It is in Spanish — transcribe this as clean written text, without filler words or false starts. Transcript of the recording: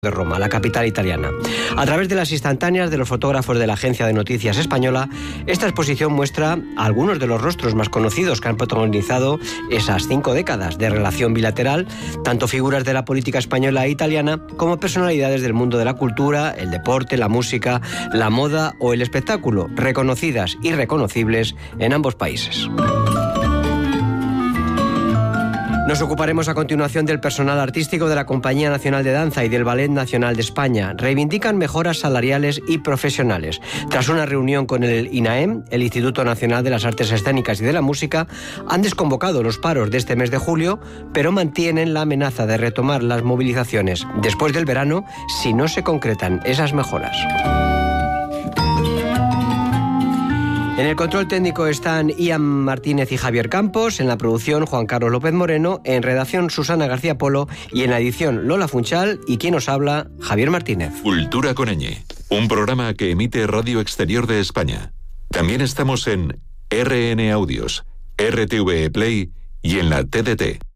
de Roma, la capital italiana. A través de las instantáneas de los fotógrafos de la agencia de noticias española, esta exposición muestra a algunos de los rostros más conocidos que han protagonizado esas 5 décadas de relación bilateral, tanto figuras de la política española e italiana como personalidades del mundo de la cultura, el deporte, la música, la moda o el espectáculo, reconocidas y reconocibles en ambos países. Nos ocuparemos a continuación del personal artístico de la Compañía Nacional de Danza y del Ballet Nacional de España. Reivindican mejoras salariales y profesionales. Tras una reunión con el INAEM, el Instituto Nacional de las Artes Escénicas y de la Música, han desconvocado los paros de este mes de julio, pero mantienen la amenaza de retomar las movilizaciones después del verano si no se concretan esas mejoras. En el control técnico están Ian Martínez y Javier Campos, en la producción Juan Carlos López Moreno, en redacción Susana García Polo y en la edición Lola Funchal y quien os habla, Javier Martínez. Cultura con ñ, un programa que emite Radio Exterior de España. También estamos en RN Audios, RTV Play y en la TDT.